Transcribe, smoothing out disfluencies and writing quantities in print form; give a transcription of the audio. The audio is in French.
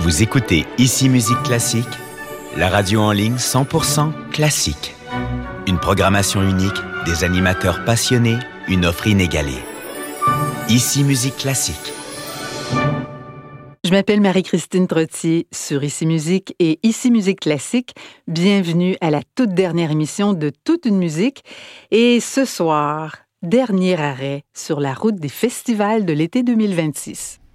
Vous écoutez Ici Musique Classique, la radio en ligne 100% classique. Une programmation unique, des animateurs passionnés, une offre inégalée. Ici Musique Classique. Je m'appelle Marie-Christine Trottier sur Ici Musique et Ici Musique Classique. Bienvenue à la toute dernière émission de Toute une musique. Et ce soir, dernier arrêt sur la route des festivals de l'été 2026.